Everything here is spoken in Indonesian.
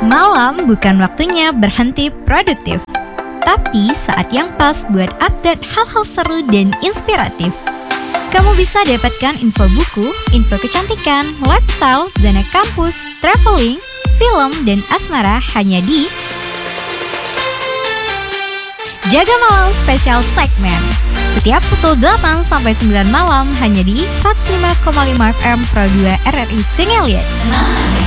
Malam bukan waktunya berhenti produktif, tapi saat yang pas buat update hal-hal seru dan inspiratif. Kamu bisa dapatkan info buku, info kecantikan, lifestyle, zona kampus, traveling, film, dan asmara hanya di Jaga Malam Special Segmen. Setiap pukul 8 sampai 9 malam hanya di 105,5 FM Pro 2 RRI Singeliat.